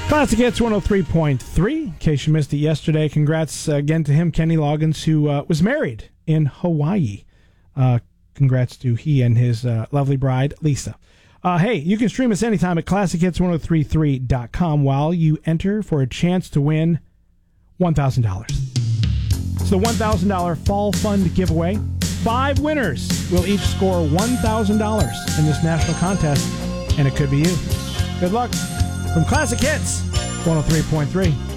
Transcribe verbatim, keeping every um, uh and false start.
Classic Hits one oh three point three. In case you missed it yesterday, congrats uh, again to him, Kenny Loggins, who uh, was married in Hawaii. Uh, congrats to he and his uh, lovely bride, Lisa. Uh, hey, you can stream us anytime at classic hits ten thirty-three dot com while you enter for a chance to win one thousand dollars. It's the one thousand dollars Fall Fund giveaway. Five winners will each score one thousand dollars in this national contest, and it could be you. Good luck. From Classic Hits one oh three point three.